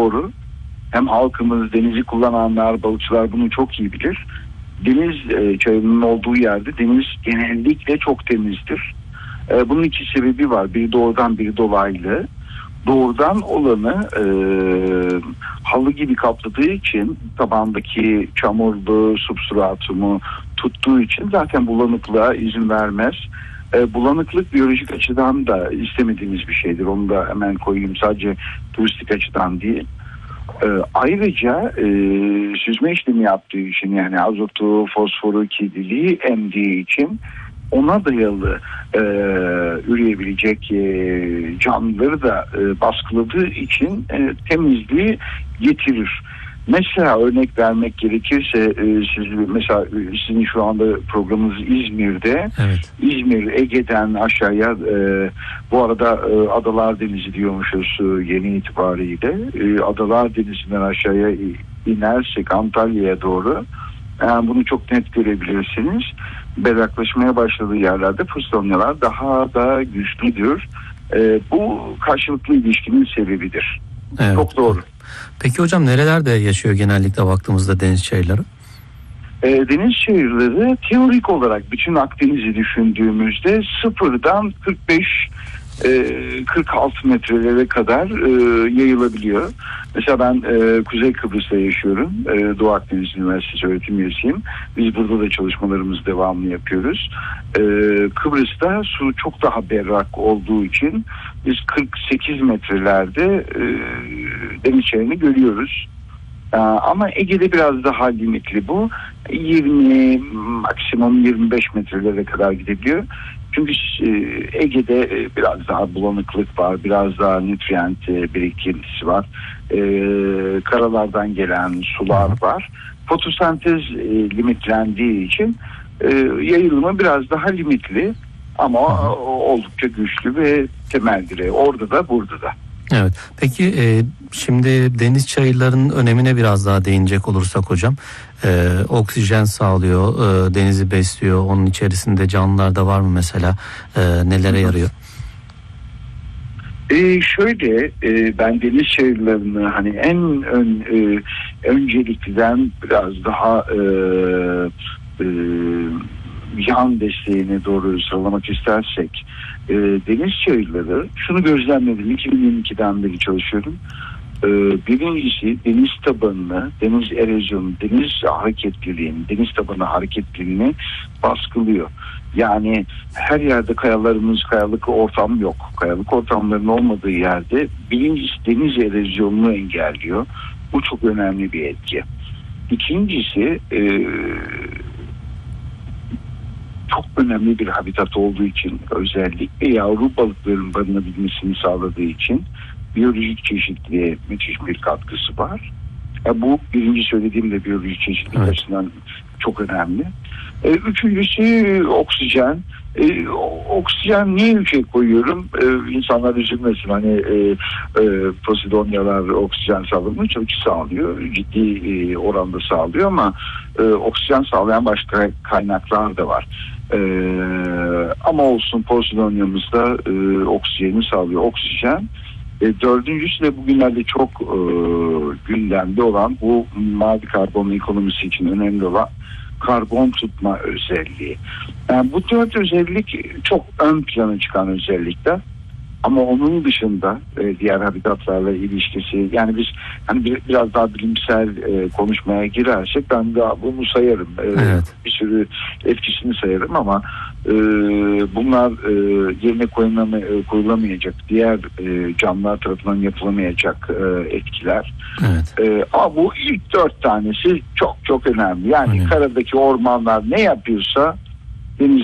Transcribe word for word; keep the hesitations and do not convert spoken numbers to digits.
doğru. Hem halkımız, denizi kullananlar, balıkçılar bunu çok iyi bilir. Deniz e, çayının olduğu yerde deniz genellikle çok temizdir. E, bunun iki sebebi var. Biri doğrudan, biri dolaylı. Doğrudan olanı e, halı gibi kapladığı için, tabandaki çamurlu substratumu tuttuğu için zaten bulanıklığa izin vermez. E, bulanıklık biyolojik açıdan da istemediğimiz bir şeydir. Onu da hemen koyayım, sadece turistik açıdan değil. E, ayrıca e, süzme işlemi yaptığı için, yani azotu, fosforu, kirliliği emdiği için ona dayalı e, üreyebilecek e, canlıları da e, baskıladığı için e, temizliği getirir. Mesela örnek vermek gerekirse e, siz mesela sizin şu anda programınız İzmir'de. Evet. İzmir Ege'den aşağıya e, bu arada e, Adalar Denizi diyormuşuz e, yeni itibariyle. E, Adalar Denizi'nden aşağıya inersek Antalya'ya doğru, yani bunu çok net görebilirsiniz. Berraklaşmaya başladığı yerlerde fıstığınyalar daha da güçlüdür. E, bu karşılıklı ilişkinin sebebidir. Evet. Çok doğru. Peki hocam, nerelerde yaşıyor genellikle baktığımızda deniz çayırları? E, deniz çayırları teorik olarak bütün Akdeniz'i düşündüğümüzde sıfırdan kırk beş kırk altı metrelere kadar e, yayılabiliyor. Mesela ben e, Kuzey Kıbrıs'ta yaşıyorum. E, Doğu Akdeniz Üniversitesi öğretim üyesiyim. Biz burada da çalışmalarımızı devamlı yapıyoruz. E, Kıbrıs'ta su çok daha berrak olduğu için biz kırk sekiz metrelerde e, deniz çayırını görüyoruz. E, ama Ege'de biraz daha limitli bu. yirmi maksimum yirmi beş metrelere kadar gidebiliyor. Çünkü Ege'de biraz daha bulanıklık var, biraz daha nutrient birikintisi var. Ee, karalardan gelen sular var. Fotosentez e, limitlendiği için e, yayılımı biraz daha limitli ama oldukça güçlü ve temeldir. Orada da burada da. Evet. Peki e, şimdi deniz çayırlarının önemine biraz daha değinecek olursak hocam, e, oksijen sağlıyor, e, denizi besliyor. Onun içerisinde canlılar da var mı mesela? E, nelere yarıyor? E, şöyle e, ben deniz çayırlarını hani en ön, e, öncelikliden biraz daha e, e, yan desteğine doğru sıralamak istersek, e, deniz çayırları, şunu gözlemledim, iki bin yirmi ikiden beri çalışıyorum. E, birincisi deniz tabanını, deniz erozyonu, deniz hareketliliğini, deniz tabanı hareketliliğini baskılıyor. Yani her yerde kayalarımız, kayalık ortam yok. Kayalık ortamların olmadığı yerde birincisi deniz erozyonunu engelliyor. Bu çok önemli bir etki. İkincisi e, çok önemli bir habitat olduğu için, özellikle yavru balıkların barınabilmesini sağladığı için biyolojik çeşitliliğe müthiş bir katkısı var. Ya bu birinci söylediğim de biyolojik çeşitlilik evet. açısından çok önemli. E, üçüncüsü oksijen. E, oksijen niye üçe koyuyorum? E, insanlar üzülmesin. Hani e, e, posidonyalar oksijen salımını çok sağlıyor. Ciddi e, oranda sağlıyor ama e, oksijen sağlayan başka kaynaklar da var. E, ama olsun, posidonyamız da e, oksijeni sağlıyor. Oksijen. E, dördüncüsü de bugünlerde çok e, gündemde olan, bu mavi karbon ekonomisi için önemli olan karbon tutma özelliği. Yani bu dört özellik çok ön plana çıkan özellikler. Ama onun dışında e, diğer habitatlarla ilişkisi, yani biz hani bir, biraz daha bilimsel e, konuşmaya girersek ben daha bunu sayarım. E, evet. Bir sürü etkisini sayarım ama e, bunlar e, yerine koyulama- koyulamayacak, diğer e, canlılar tarafından yapılamayacak e, etkiler. Evet. E, ama bu ilk dört tanesi çok çok önemli. Yani evet. Karadaki ormanlar ne yapıyorsa